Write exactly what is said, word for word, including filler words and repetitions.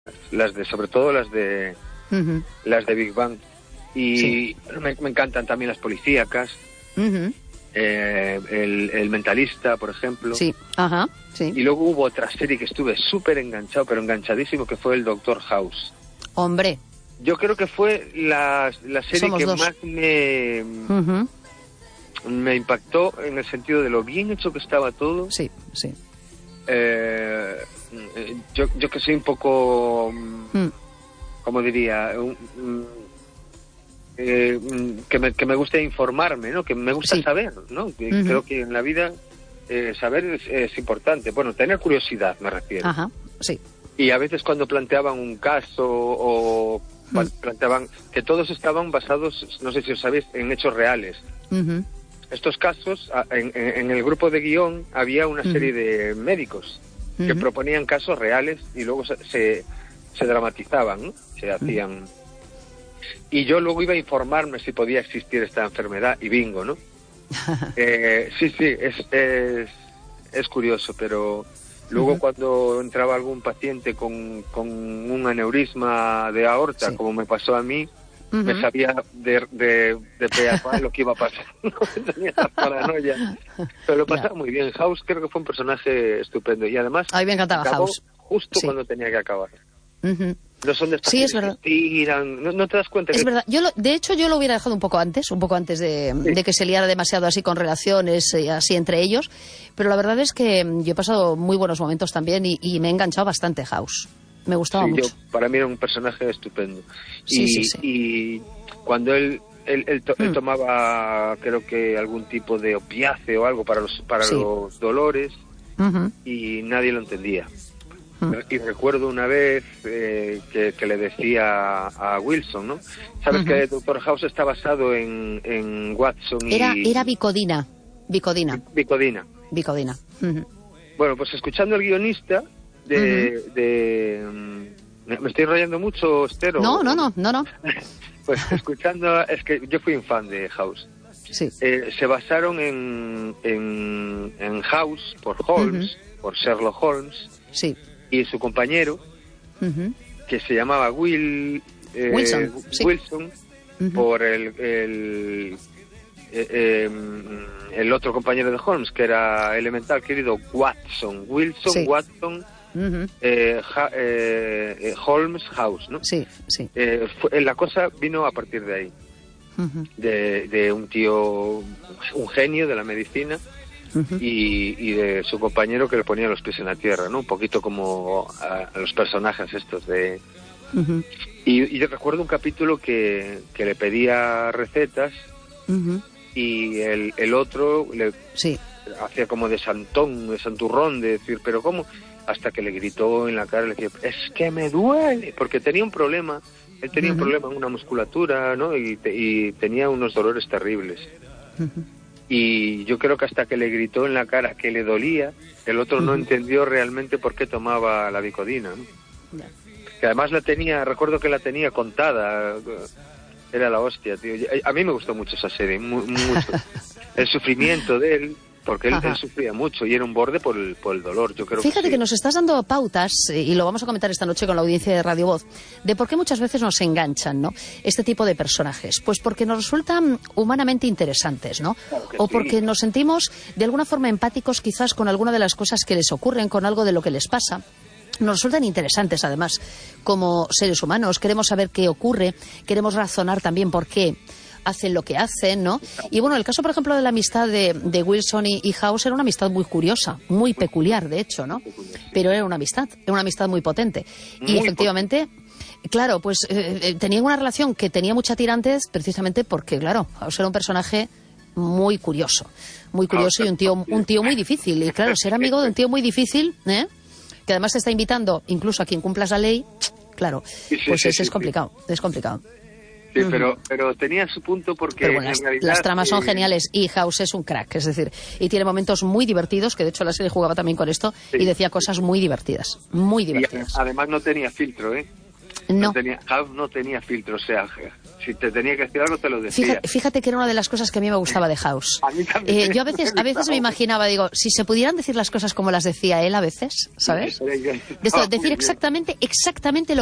las de, sobre todo las de uh-huh. las de Big Bang. Y sí. me, me encantan también las policíacas. Uh-huh. eh, el, el Mentalista, por ejemplo. Sí, ajá, sí. Y luego hubo otra serie que estuve súper enganchado, pero enganchadísimo, que fue el Doctor House. Hombre. Yo creo que fue la, la serie Somos que dos. más me, uh-huh. me impactó en el sentido de lo bien hecho que estaba todo. Sí, sí. Eh, yo, yo que soy un poco, mm. como diría, un, un, eh, que, me, que me gusta informarme, ¿no? Que me gusta sí. saber, ¿no? Uh-huh. Creo que en la vida eh, saber es, es importante. Bueno, tener curiosidad, me refiero. Ajá, sí. Y a veces cuando planteaban un caso o mm. planteaban que todos estaban basados, no sé si os sabéis, en hechos reales. Uh-huh. Estos casos, en, en el grupo de guión había una uh-huh. serie de médicos uh-huh. que proponían casos reales y luego se, se, se dramatizaban, ¿no? Se hacían... Uh-huh. Y yo luego iba a informarme si podía existir esta enfermedad y bingo, ¿no? eh, sí, sí, es, es, es curioso, pero... Luego, uh-huh. cuando entraba algún paciente con, con un aneurisma de aorta, sí. como me pasó a mí, uh-huh. me sabía de, de, de pe a pa lo que iba a pasar. No tenía la paranoia. Pero lo pasaba yeah. muy bien. House creo que fue un personaje estupendo. Y además, a mí me encantaba acabó House. justo sí. cuando tenía que acabar. Uh-huh. No son de estas sí, es verdad. que tiran, no, no te das cuenta. Es que... verdad. Yo lo, de hecho, yo lo hubiera dejado un poco antes, un poco antes de, sí. de que se liara demasiado así con relaciones, eh, así entre ellos. Pero la verdad es que yo he pasado muy buenos momentos también y, y me he enganchado bastante House. Me gustaba sí, mucho. Yo, para mí era un personaje estupendo. Sí, y, sí, sí. y cuando él, él, él, to, mm. él tomaba, creo que algún tipo de opiáceo o algo para los, para sí. los dolores, uh-huh. y nadie lo entendía. Y recuerdo una vez eh, que, que le decía a Wilson, ¿no? Sabes uh-huh. que Doctor House está basado en, en Watson y... Era, era Vicodina. Vicodina. Vicodina. Vicodina. Uh-huh. Bueno, pues escuchando al guionista de... Uh-huh. de um, ¿me estoy enrollando mucho, Esther? No, no, no, no, no. Pues escuchando... Es que yo fui un fan de House. Sí. Eh, se basaron en, en, en House por Holmes, uh-huh. por Sherlock Holmes. Sí. Y su compañero, uh-huh. que se llamaba Will eh, Wilson, sí. Wilson uh-huh. por el el, eh, eh, el otro compañero de Holmes, que era elemental, querido Watson. Wilson, sí. Watson, uh-huh. eh, ja, eh, eh, Holmes, House, ¿no? Sí, sí. Eh, fue, la cosa vino a partir de ahí, uh-huh. de, de un tío, un genio de la medicina, Uh-huh. y, y de su compañero que le ponía los pies en la tierra, ¿no? Un poquito como a, a los personajes estos de... Uh-huh. Y, y recuerdo un capítulo que, que le pedía recetas uh-huh. y el, el otro le sí. hacía como de santón, de santurrón, de decir, ¿pero cómo? Hasta que le gritó en la cara, le decía, es que me duele, porque tenía un problema, él tenía uh-huh. un problema en una musculatura, ¿no? Y, te, y tenía unos dolores terribles. Uh-huh. Y yo creo que hasta que le gritó en la cara que le dolía, el otro uh-huh. no entendió realmente por qué tomaba la Vicodina, ¿no? Yeah. Que además la tenía, recuerdo que la tenía contada, era la hostia, tío. A mí me gustó mucho esa serie, muy, mucho. El sufrimiento de él, porque él, él sufría mucho y era un borde por el, por el dolor, yo creo. Fíjate que, sí. que nos estás dando pautas, y lo vamos a comentar esta noche con la audiencia de Radio Voz, de por qué muchas veces nos enganchan, ¿no?, este tipo de personajes. Pues porque nos resultan humanamente interesantes, ¿no? Claro o sí. porque nos sentimos de alguna forma empáticos quizás con alguna de las cosas que les ocurren, con algo de lo que les pasa. Nos resultan interesantes, además, como seres humanos. Queremos saber qué ocurre, queremos razonar también por qué hacen lo que hacen, ¿no? Y bueno, el caso, por ejemplo, de la amistad de, de Wilson y, y House era una amistad muy curiosa, muy peculiar, de hecho, ¿no? Pero era una amistad, era una amistad muy potente. Y muy efectivamente, potente. Claro, pues eh, tenían una relación que tenía mucha tirantes precisamente porque, claro, House era un personaje muy curioso, muy curioso y un tío, un tío muy difícil. Y claro, ser amigo de un tío muy difícil, ¿eh?, que además te está invitando incluso a quien cumplas la ley, claro, pues es, es complicado, es complicado. Sí, pero, pero tenía su punto porque bueno, las, en realidad, las tramas son eh... geniales y House es un crack, es decir, y tiene momentos muy divertidos, que de hecho la serie jugaba también con esto, sí. y decía cosas muy divertidas, muy divertidas. Y además no tenía filtro, ¿eh? No. no tenía, House no tenía filtro, o sea, si te tenía que decir algo te lo decía. Fíjate, fíjate que era una de las cosas que a mí me gustaba de House. A mí también. Eh, yo a veces, a veces me imaginaba, digo, si se pudieran decir las cosas como las decía él a veces, ¿sabes? De esto, decir exactamente, exactamente lo